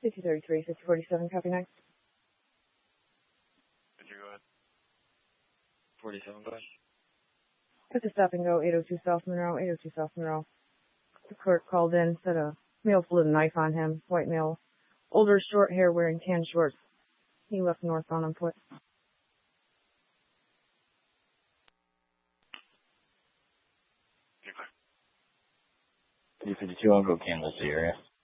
5233, 5047, copy next. Could you go ahead? 47, go ahead. It's a stop and go, 802 South Monroe, 802 South Monroe. The clerk called in, said a male pulled a knife on him, white male, older, short hair, wearing tan shorts. He left northbound on foot. Okay. 352, I'll go canvass the area.